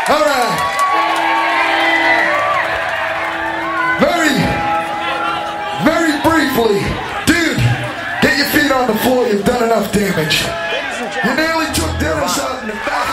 All right. Very briefly, dude, get your feet on the floor. You've done enough damage. You nearly took Dennis out in the back.